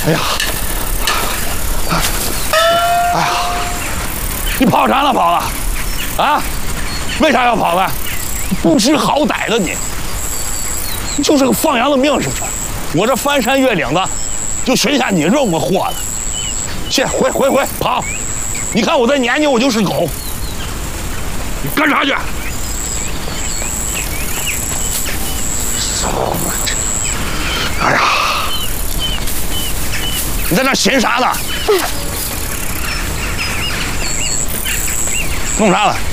哎呀，哎呀，你跑啥呢跑了？啊？为啥要跑呢？不知好歹的你，你就是个放羊的命似的。我这翻山越岭的，就寻下你这么货的。去，回跑！你看我这年纪，我就是狗。你干啥去？哎呀，你在那寻啥呢？弄啥了？